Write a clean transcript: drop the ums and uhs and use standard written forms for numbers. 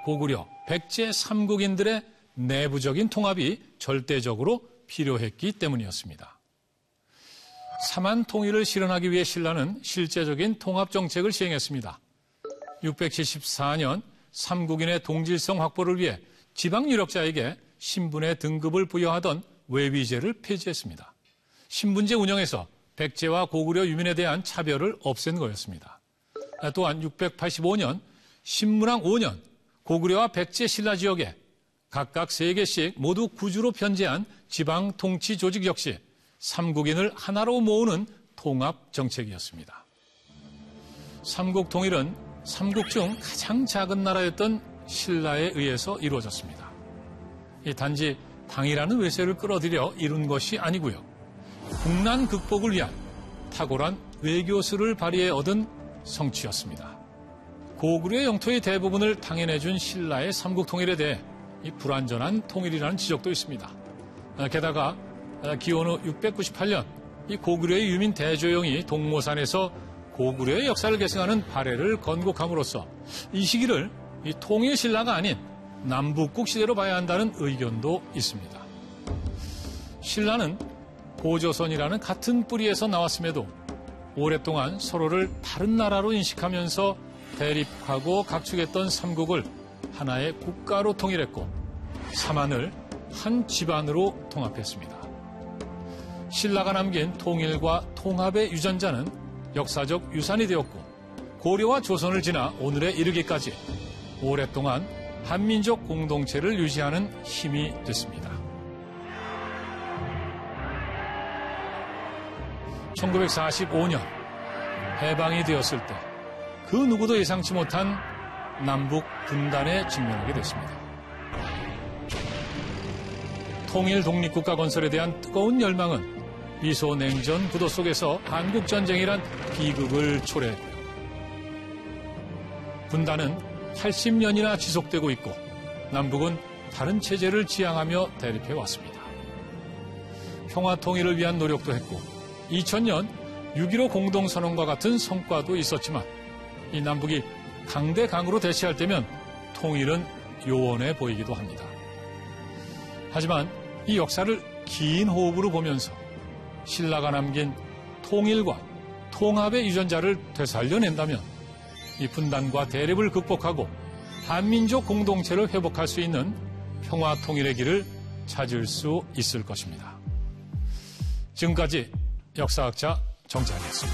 고구려, 백제 3국인들의 내부적인 통합이 절대적으로 필요했기 때문이었습니다. 삼한 통일을 실현하기 위해 신라는 실제적인 통합 정책을 시행했습니다. 674년 3국인의 동질성 확보를 위해 지방 유력자에게 신분의 등급을 부여하던 외위제를 폐지했습니다. 신분제 운영에서 백제와 고구려 유민에 대한 차별을 없앤 거였습니다. 또한 685년 신문왕 5년 고구려와 백제 신라 지역에 각각 3개씩 모두 구주로 편제한 지방 통치 조직 역시 3국인을 하나로 모으는 통합 정책이었습니다. 삼국 통일은 삼국 중 가장 작은 나라였던 신라에 의해서 이루어졌습니다. 단지 당이라는 외세를 끌어들여 이룬 것이 아니고요. 국난 극복을 위한 탁월한 외교술을 발휘해 얻은 성취였습니다. 고구려의 영토의 대부분을 당해내준 신라의 삼국 통일에 대해 불완전한 통일이라는 지적도 있습니다. 게다가 기원 후 698년 고구려의 유민 대조영이 동모산에서 고구려의 역사를 계승하는 발해를 건국함으로써 이 시기를 통일 신라가 아닌 남북국 시대로 봐야 한다는 의견도 있습니다. 신라는 고조선이라는 같은 뿌리에서 나왔음에도 오랫동안 서로를 다른 나라로 인식하면서 대립하고 각축했던 삼국을 하나의 국가로 통일했고 삼한을 한 집안으로 통합했습니다. 신라가 남긴 통일과 통합의 유전자는 역사적 유산이 되었고 고려와 조선을 지나 오늘에 이르기까지 오랫동안 한민족 공동체를 유지하는 힘이 됐습니다. 1945년 해방이 되었을 때 그 누구도 예상치 못한 남북 분단에 직면하게 됐습니다. 통일 독립국가 건설에 대한 뜨거운 열망은 미소 냉전 구도 속에서 한국전쟁이란 비극을 초래했고요. 분단은 80년이나 지속되고 있고 남북은 다른 체제를 지향하며 대립해 왔습니다. 평화 통일을 위한 노력도 했고 2000년 6.15 공동선언과 같은 성과도 있었지만 이 남북이 강대강으로 대치할 때면 통일은 요원해 보이기도 합니다. 하지만 이 역사를 긴 호흡으로 보면서 신라가 남긴 통일과 통합의 유전자를 되살려낸다면 이 분단과 대립을 극복하고 한민족 공동체를 회복할 수 있는 평화 통일의 길을 찾을 수 있을 것입니다. 지금까지 역사학자 정찬이었습니다.